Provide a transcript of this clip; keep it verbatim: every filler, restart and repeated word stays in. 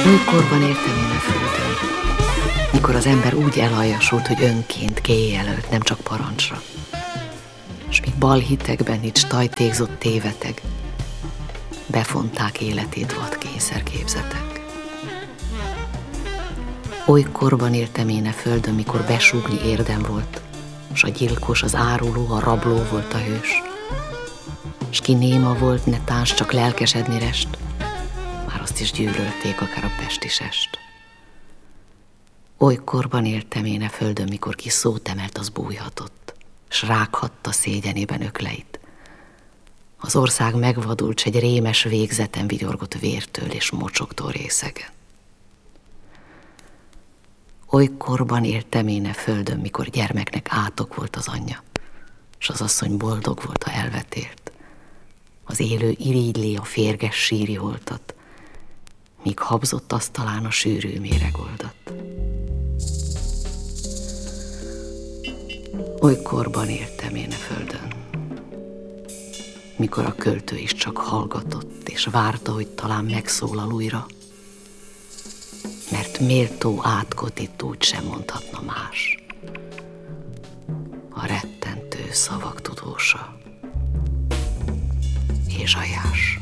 Olykorban éltem én a földön, mikor az ember úgy elaljassult, hogy önként kéjelölt, nem csak parancsra. S míg balhitekben nincs tajtékzott téveteg, befonták életét vad kényszerképzetek. Olykorban éltem én a földön, mikor besúgni érdem volt, s a gyilkos, az áruló, a rabló volt a hős. S ki néma volt, ne táns csak lelkesedni rest, már azt is gyűlölték, akár a pestisest. Olykorban éltem én a földön, mikor ki szót emelt, az bújhatott, s rághatta szégyenében ökleit. Az ország megvadult, s egy rémes végzeten vigyorgott vértől és mocsogtól részegen. Olykorban éltem én a földön, mikor gyermeknek átok volt az anyja, s az asszony boldog volt, ha elvetélt. Az élő irigyli a férges síri holtat, míg habzott asztalán a sűrű méregoldat. Olykorban éltem én a földön, mikor a költő is csak hallgatott, és várta, hogy talán megszólal újra, mert méltó átkot itt úgy sem mondhatna más. A rettentő szavak tudósa és Ézsaiás.